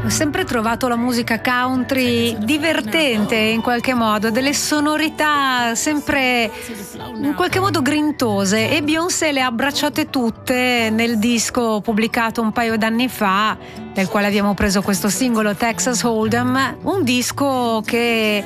Ho sempre trovato la musica country divertente in qualche modo, delle sonorità sempre in qualche modo grintose, e Beyoncé le ha abbracciate tutte nel disco pubblicato un paio d'anni fa, del quale abbiamo preso questo singolo Texas Hold'em, un disco che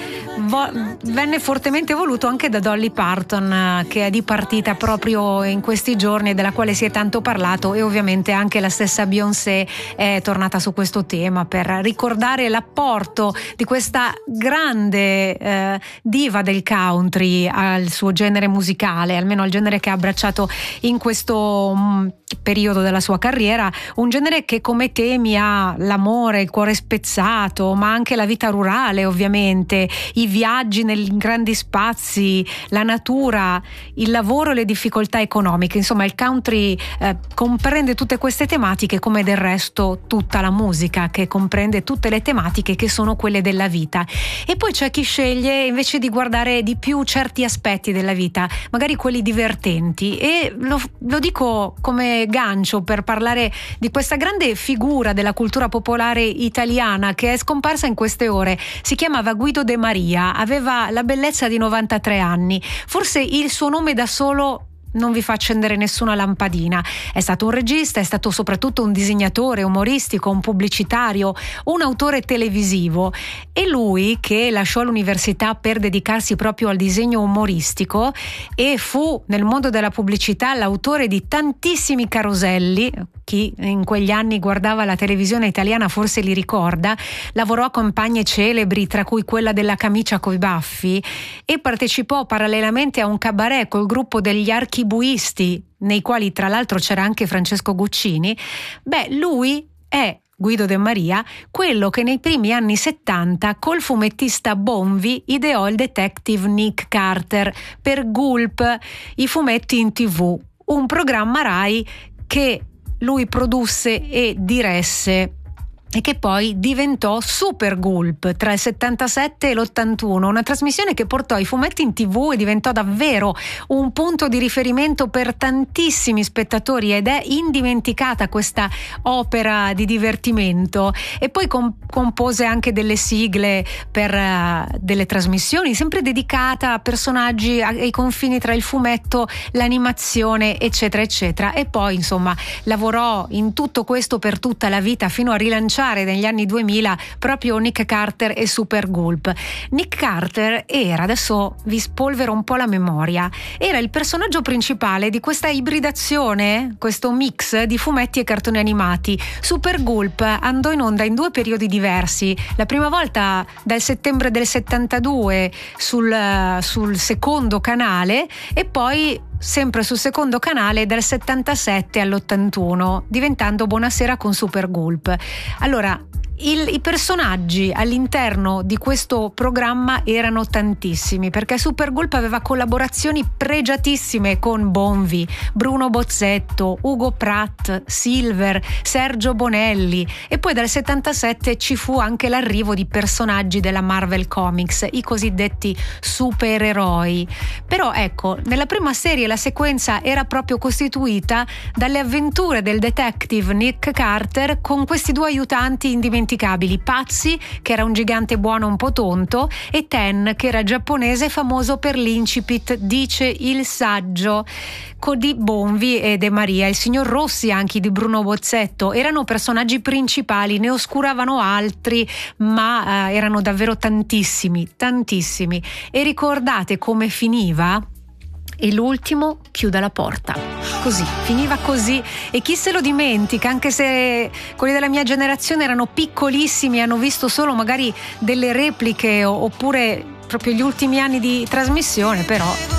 venne fortemente voluto anche da Dolly Parton, che è di partita proprio in questi giorni e della quale si è tanto parlato, e ovviamente anche la stessa Beyoncé è tornata su questo tema per ricordare l'apporto di questa grande diva del country al suo genere musicale, almeno al genere che ha abbracciato in questo periodo della sua carriera, un genere che come temi ha l'amore, il cuore spezzato, ma anche la vita rurale, ovviamente, i viaggi nei grandi spazi, la natura, il lavoro e le difficoltà economiche. Insomma, il country comprende tutte queste tematiche, come del resto tutta la musica, che comprende tutte le tematiche che sono quelle della vita. E poi c'è chi sceglie invece di guardare di più certi aspetti della vita, magari quelli divertenti, e lo dico come gancio per parlare di questa grande figura della cultura popolare italiana che è scomparsa in queste ore. Si chiamava Guido De Maria, aveva la bellezza di 93 anni, forse il suo nome da solo non vi fa accendere nessuna lampadina. È stato un regista, è stato soprattutto un disegnatore umoristico, un pubblicitario, un autore televisivo, e lui, che lasciò l'università per dedicarsi proprio al disegno umoristico e fu nel mondo della pubblicità l'autore di tantissimi caroselli. Chi in quegli anni guardava la televisione italiana forse li ricorda. Lavorò a campagne celebri, tra cui quella della camicia coi baffi, e partecipò parallelamente a un cabaret col gruppo degli Archibuisti, nei quali tra l'altro c'era anche Francesco Guccini. Lui è Guido De Maria, quello che nei primi anni 70 col fumettista Bonvi ideò il detective Nick Carter per Gulp, i fumetti in TV, un programma Rai che lui produsse e diresse e che poi diventò Super Gulp tra il 77 e l'81, una trasmissione che portò i fumetti in TV e diventò davvero un punto di riferimento per tantissimi spettatori, ed è indimenticata questa opera di divertimento. E poi compose anche delle sigle per delle trasmissioni sempre dedicata a personaggi ai confini tra il fumetto, l'animazione, eccetera eccetera. E poi insomma lavorò in tutto questo per tutta la vita, fino a rilanciare negli anni 2000 proprio Nick Carter e Super Gulp. Nick Carter era, adesso vi spolvero un po' la memoria, era il personaggio principale di questa ibridazione, questo mix di fumetti e cartoni animati. Super Gulp andò in onda in due periodi diversi, la prima volta dal settembre del 72 sul secondo canale, e poi sempre sul secondo canale dal 77 all'81, diventando Buonasera con Super Gulp. Allora, i personaggi all'interno di questo programma erano tantissimi, perché Super Gulp aveva collaborazioni pregiatissime con Bonvi, Bruno Bozzetto, Ugo Pratt, Silver, Sergio Bonelli, e poi dal 77 ci fu anche l'arrivo di personaggi della Marvel Comics, i cosiddetti supereroi. Però ecco, nella prima serie la sequenza era proprio costituita dalle avventure del detective Nick Carter con questi due aiutanti indimenticabili, Pazzi, che era un gigante buono un po' tonto, e Ten, che era giapponese famoso per l'incipit Dice il saggio. Di Bonvi e De Maria, il signor Rossi anche di Bruno Bozzetto erano personaggi principali, ne oscuravano altri, ma erano davvero tantissimi. E ricordate come finiva? E l'ultimo chiude la porta. Così, finiva così, e chi se lo dimentica, anche se quelli della mia generazione erano piccolissimi e hanno visto solo magari delle repliche oppure proprio gli ultimi anni di trasmissione, però